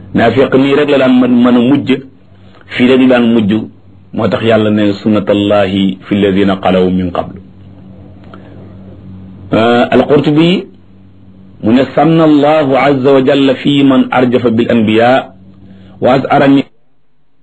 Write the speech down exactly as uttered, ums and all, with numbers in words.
naafiq nii rek la daan mën mën a mujj fii rek la daan mujj moo tax yàlla ne sunnatallahi fi alladina xalaw min qablu alqurtubi mu ne sanna allahu azza wa jalla fi man arjafa bil anbiya wa azara